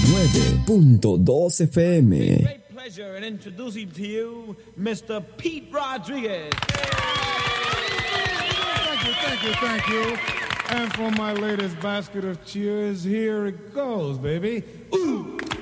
89.2 FM. Great pleasure in introducing to you Mr. Pete Rodriguez. Thank you. And for my latest basket of cheers, here it goes, baby. Ooh.